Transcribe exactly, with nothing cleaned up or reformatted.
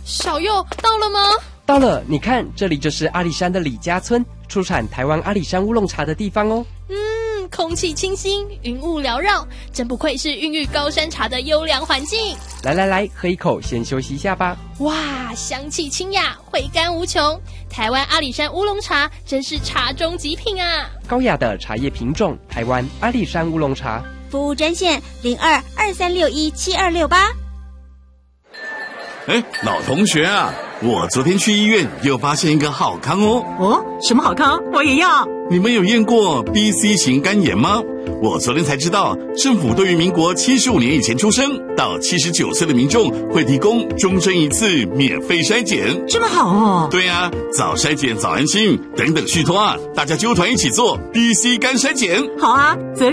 小佑到了吗？ 到了，你看，这里就是阿里山的李家村，出产台湾阿里山乌龙茶的地方哦。 嗯，空气清新，云雾缭绕，真不愧是孕育高山茶的优良环境。 来来来，喝一口，先休息一下吧。 哇，香气清雅，回甘无穷。台湾阿里山乌龙茶真是茶中极品啊！ 高雅的茶叶品种，台湾阿里山乌龙茶。 服务专线零二二三六一七二六八。 哎，老同学啊，我昨天去医院又发现一个好康哦。 哦，什么好康？我也要。 你们有验过 B C 型肝炎吗？我昨天才知道，政府对于民国七十五年以前出生到七十九岁的民众会提供终身一次免费筛检。 这么好哦。 对啊，早筛检早安心，等等续托啊，大家揪团一起做 B C 肝筛检。 好啊，择